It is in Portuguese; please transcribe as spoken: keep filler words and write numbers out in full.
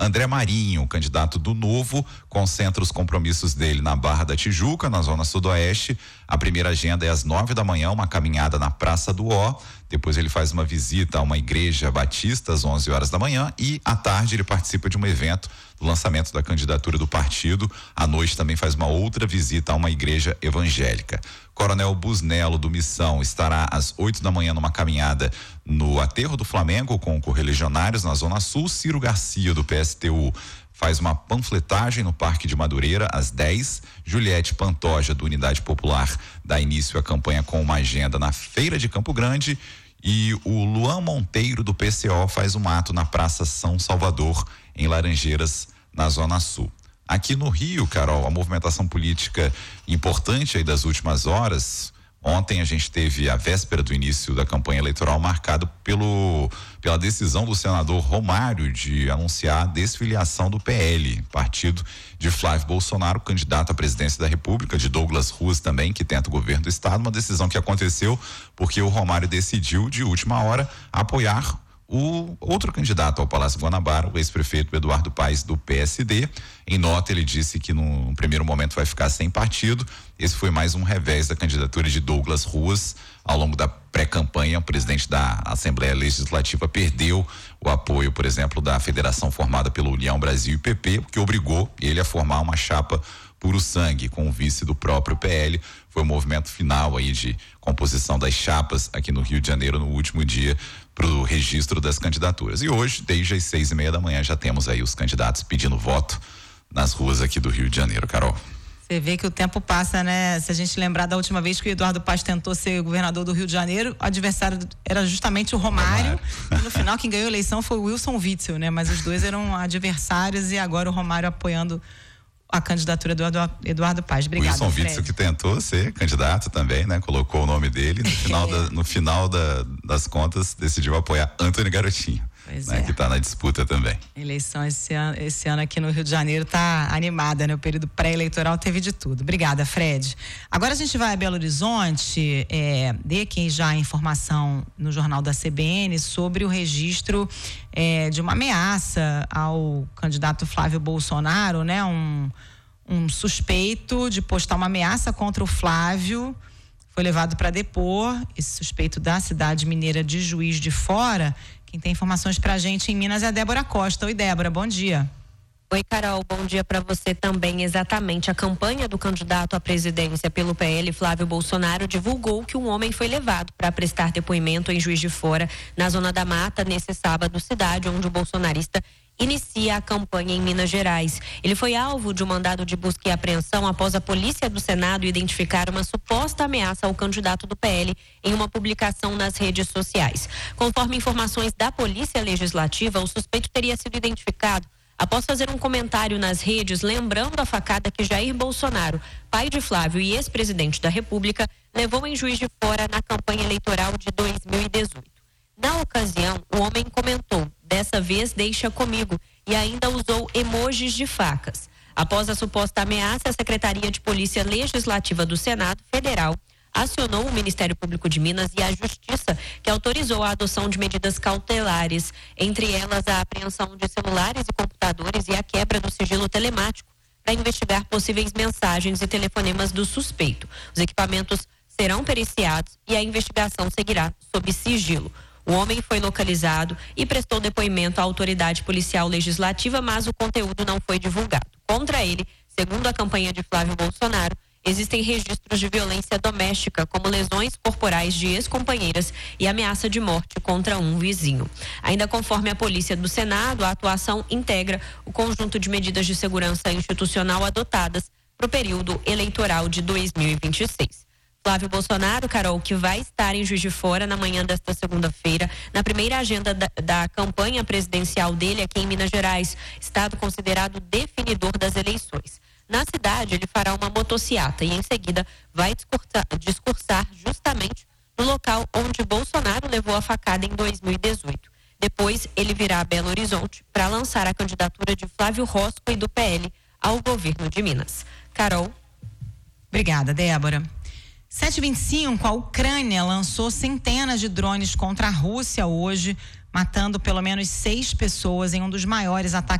André Marinho, candidato do Novo, concentra os compromissos dele na Barra da Tijuca, na zona sudoeste. A primeira agenda é às nove da manhã, uma caminhada na Praça do Ó. Depois ele faz uma visita a uma igreja batista às onze horas da manhã e à tarde ele participa de um evento do lançamento da candidatura do partido. À noite também faz uma outra visita a uma igreja evangélica. Coronel Busnello do Missão estará às oito da manhã numa caminhada no Aterro do Flamengo com correligionários na Zona Sul. Ciro Garcia do P S T U faz uma panfletagem no Parque de Madureira às dez. Juliette Pantoja do Unidade Popular dá início à campanha com uma agenda na Feira de Campo Grande. E o Luan Monteiro do P C O faz um ato na Praça São Salvador, em Laranjeiras, na Zona Sul. Aqui no Rio, Carol, a movimentação política importante aí das últimas horas. Ontem a gente teve a véspera do início da campanha eleitoral marcado pelo, pela decisão do senador Romário de anunciar a desfiliação do P L, partido de Flávio Bolsonaro, candidato à presidência da República, de Douglas Ruas também, que tenta o governo do estado. Uma decisão que aconteceu porque o Romário decidiu de última hora apoiar o outro candidato ao Palácio Guanabara, o ex-prefeito Eduardo Paes do P S D. Em nota ele disse que no primeiro momento vai ficar sem partido. Esse foi mais um revés da candidatura de Douglas Ruas. Ao longo da pré-campanha, o presidente da Assembleia Legislativa perdeu o apoio, por exemplo, da federação formada pela União Brasil e P P, o que obrigou ele a formar uma chapa puro sangue com o vice do próprio P L. Foi o movimento final aí de composição das chapas aqui no Rio de Janeiro no último dia para o registro das candidaturas. E hoje, desde as seis e meia da manhã, já temos aí os candidatos pedindo voto nas ruas aqui do Rio de Janeiro, Carol. Você vê que o tempo passa, né? Se a gente lembrar da última vez que o Eduardo Paes tentou ser governador do Rio de Janeiro, o adversário era justamente o Romário, Romário. E no final quem ganhou a eleição foi o Wilson Witzel, né? Mas os dois eram adversários e agora o Romário apoiando a candidatura do Eduardo Paes. Obrigada, Wilson Witzel, que tentou ser candidato também, né? Colocou o nome dele, no final, da, no final da, das contas decidiu apoiar Antônio Garotinho, né? É. Que está na disputa também. A eleição esse ano, esse ano aqui no Rio de Janeiro está animada, né? O período pré-eleitoral teve de tudo. Obrigada, Fred. Agora a gente vai a Belo Horizonte, é, dê aqui já a informação no jornal da C B N sobre o registro é, de uma ameaça ao candidato Flávio Bolsonaro, né? Um Um suspeito de postar uma ameaça contra o Flávio foi levado para depor. Esse suspeito da cidade mineira de Juiz de Fora. Quem tem informações para a gente em Minas é a Débora Costa. Oi, Débora, bom dia. Oi, Carol, bom dia para você também. Exatamente, a campanha do candidato à presidência pelo P L, Flávio Bolsonaro, divulgou que um homem foi levado para prestar depoimento em Juiz de Fora, na Zona da Mata, nesse sábado, cidade onde o bolsonarista inicia a campanha em Minas Gerais. Ele foi alvo de um mandado de busca e apreensão após a Polícia do Senado identificar uma suposta ameaça ao candidato do P L em uma publicação nas redes sociais. Conforme informações da Polícia Legislativa, o suspeito teria sido identificado após fazer um comentário nas redes lembrando a facada que Jair Bolsonaro, pai de Flávio e ex-presidente da República, levou em Juiz de Fora na campanha eleitoral de dois mil e dezoito. Na ocasião, o homem comentou: "Dessa vez deixa comigo", e ainda usou emojis de facas. Após a suposta ameaça, a Secretaria de Polícia Legislativa do Senado Federal acionou o Ministério Público de Minas e a Justiça, que autorizou a adoção de medidas cautelares, entre elas a apreensão de celulares e computadores e a quebra do sigilo telemático, para investigar possíveis mensagens e telefonemas do suspeito. Os equipamentos serão periciados e a investigação seguirá sob sigilo. O homem foi localizado e prestou depoimento à autoridade policial legislativa, mas o conteúdo não foi divulgado. Contra ele, segundo a campanha de Flávio Bolsonaro, existem registros de violência doméstica, como lesões corporais de ex-companheiras e ameaça de morte contra um vizinho. Ainda conforme a Polícia do Senado, a atuação integra o conjunto de medidas de segurança institucional adotadas para o período eleitoral de dois mil e vinte e seis. Flávio Bolsonaro, Carol, que vai estar em Juiz de Fora na manhã desta segunda-feira, na primeira agenda da, da campanha presidencial dele aqui em Minas Gerais, estado considerado definidor das eleições. Na cidade, ele fará uma motociata e, em seguida, vai discursar, discursar justamente no local onde Bolsonaro levou a facada em dois mil e dezoito. Depois, ele virá a Belo Horizonte para lançar a candidatura de Flávio Rosco e do P L ao governo de Minas. Carol. Obrigada, Débora. sete e vinte e cinco, a Ucrânia lançou centenas de drones contra a Rússia hoje, matando pelo menos seis pessoas em um dos maiores ataques